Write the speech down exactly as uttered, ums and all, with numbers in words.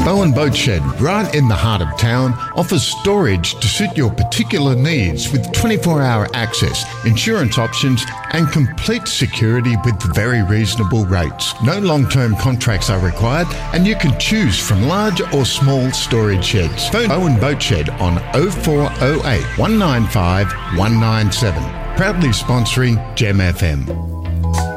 Bowen Boat Shed, right in the heart of town, offers storage to suit your particular needs with twenty-four hour access, insurance options and complete security with very reasonable rates. No long-term contracts are required and you can choose from large or small storage sheds. Phone Bowen Boat Shed on oh four oh eight, one nine five, one nine seven. Proudly sponsoring Gem F M.